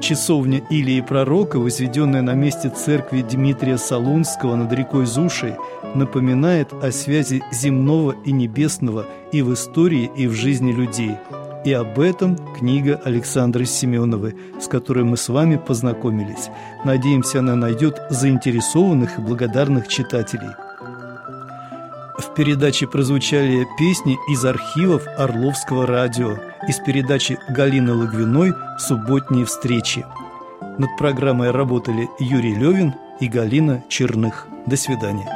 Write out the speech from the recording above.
Часовня Илии Пророка, возведенная на месте церкви Дмитрия Солунского над рекой Зушей, напоминает о связи земного и небесного и в истории, и в жизни людей. И об этом книга Александры Семеновой, с которой мы с вами познакомились. Надеемся, она найдет заинтересованных и благодарных читателей. В передаче прозвучали песни из архивов Орловского радио, из передачи Галины Логвиной «Субботние встречи». Над программой работали Юрий Левин и Галина Черных. До свидания.